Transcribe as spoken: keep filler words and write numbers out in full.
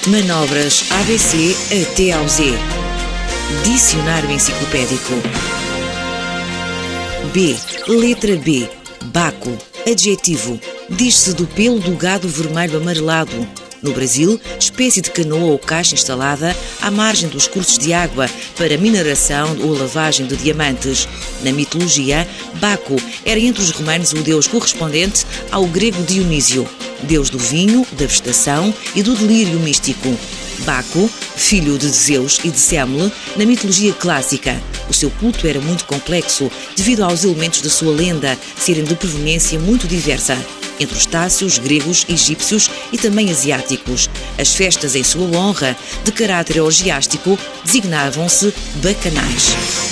Manobras A B C até ao Z. Dicionário enciclopédico. B. Letra B. Baco. Adjetivo. Diz-se do pelo do gado vermelho amarelado. No Brasil, espécie de canoa ou caixa instalada à margem dos cursos de água para mineração ou lavagem de diamantes. Na mitologia, Baco era entre os romanos o deus correspondente ao grego Dionísio, deus do vinho, da vegetação e do delírio místico. Baco, filho de Zeus e de Semele, na mitologia clássica. O seu culto era muito complexo devido aos elementos da sua lenda serem de proveniência muito diversa. Entre os tácios, gregos, egípcios e também asiáticos. As festas em sua honra, de caráter orgiástico, designavam-se bacanais.